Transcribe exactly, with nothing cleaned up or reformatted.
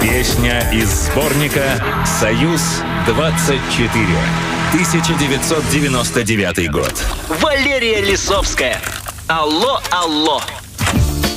Песня из сборника «Союз-двадцать четыре». тысяча девятьсот девяносто девятый год. Валерия Лисовская. Алло, алло.